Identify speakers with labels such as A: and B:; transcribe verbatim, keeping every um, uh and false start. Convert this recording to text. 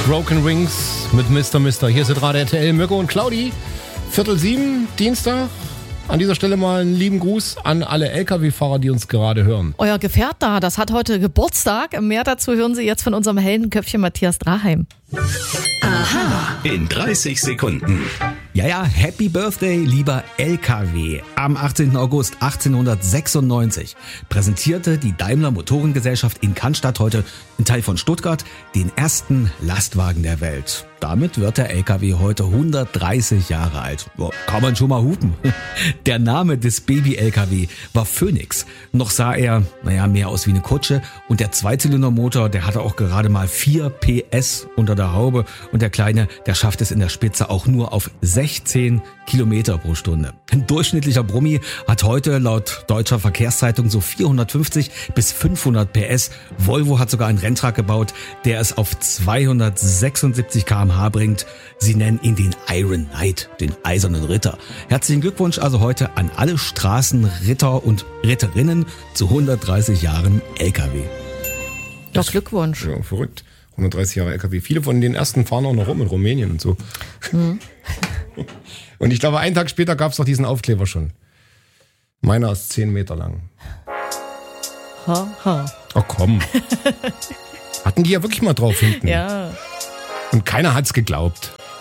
A: Broken Wings mit Mister Mister. Hier ist gerade R T L, Mirko und Claudi. Viertel sieben, Dienstag. An dieser Stelle mal einen lieben Gruß an alle L K W-Fahrer, die uns gerade hören.
B: Euer Gefährt da, das hat heute Geburtstag. Mehr dazu hören Sie jetzt von unserem Heldenköpfchen Matthias Draheim.
C: Aha. In dreißig Sekunden.
D: Ja, ja, Happy Birthday, lieber L K W. Am achtzehnten August achtzehnhundertsechsundneunzig präsentierte die Daimler Motorengesellschaft in Cannstatt, heute ein Teil von Stuttgart, den ersten Lastwagen der Welt. Damit wird der L K W heute hundertdreißig Jahre alt. Boah, kann man schon mal hupen. Der Name des Baby-L K W war Phoenix. Noch sah er, naja, mehr aus wie eine Kutsche. Und der Zweizylindermotor, der hatte auch gerade mal vier P S unter der Haube. Und der Kleine, der schafft es in der Spitze auch nur auf sechzehn Kilometer pro Stunde. Ein durchschnittlicher Brummi hat heute laut Deutscher Verkehrszeitung so vierhundertfünfzig bis fünfhundert P S. Volvo hat sogar einen Renntrag gebaut, der es auf zweihundertsechsundsiebzig Kilometer pro Stunde bringt. Sie nennen ihn den Iron Knight, den eisernen Ritter. Herzlichen Glückwunsch also heute an alle Straßenritter und Ritterinnen zu hundertdreißig Jahren L K W.
B: Doch, Glückwunsch.
A: Ja, verrückt. hundertdreißig Jahre L K W. Viele von den ersten fahren auch noch rum in Rumänien und so. Mhm. Und ich glaube, einen Tag später gab es doch diesen Aufkleber schon. Meiner ist zehn Meter lang.
B: Ha, ha.
A: Oh komm. Hatten die ja wirklich mal drauf hinten.
B: Ja.
A: Und keiner hat's geglaubt.